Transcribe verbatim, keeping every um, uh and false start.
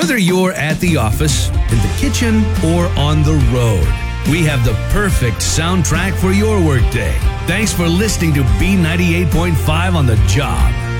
Whether you're at the office, in the kitchen, or on the road, we have the perfect soundtrack for your workday. Thanks for listening to B ninety-eight point five on the job.